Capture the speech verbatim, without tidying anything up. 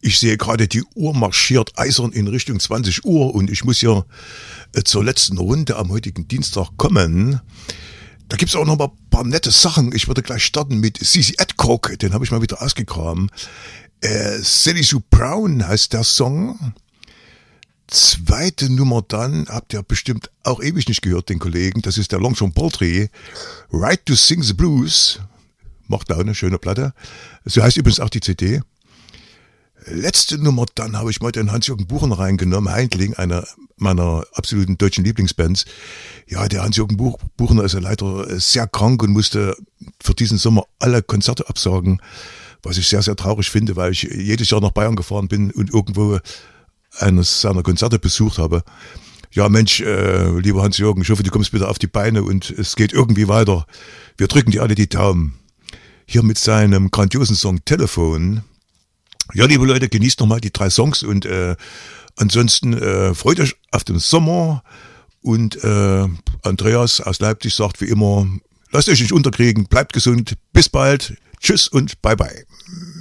Ich sehe gerade, die Uhr marschiert eisern in Richtung zwanzig Uhr und ich muss hier äh, zur letzten Runde am heutigen Dienstag kommen. Da gibt's auch noch mal ein paar nette Sachen. Ich würde gleich starten mit C C Adcock, den habe ich mal wieder ausgegraben. Äh, Sally Sue Brown heißt der Song. Zweite Nummer dann, habt ihr bestimmt auch ewig nicht gehört, den Kollegen, das ist der Longshore Poultry. Right to Sing the Blues. Macht auch eine schöne Platte. So heißt übrigens auch die C D. Letzte Nummer, dann habe ich mal den Hans-Jürgen Buchner reingenommen, Heindling, einer meiner absoluten deutschen Lieblingsbands. Ja, der Hans-Jürgen Buch, Buchner ist ja leider sehr krank und musste für diesen Sommer alle Konzerte absagen, was ich sehr, sehr traurig finde, weil ich jedes Jahr nach Bayern gefahren bin und irgendwo eines seiner Konzerte besucht habe. Ja, Mensch, äh, lieber Hans-Jürgen, ich hoffe, du kommst wieder auf die Beine und es geht irgendwie weiter. Wir drücken dir alle die Daumen. Hier mit seinem grandiosen Song Telefon. Ja, liebe Leute, genießt nochmal die drei Songs und äh, ansonsten äh, freut euch auf den Sommer und äh, Andreas aus Leipzig sagt wie immer, lasst euch nicht unterkriegen, bleibt gesund, bis bald, tschüss und bye bye.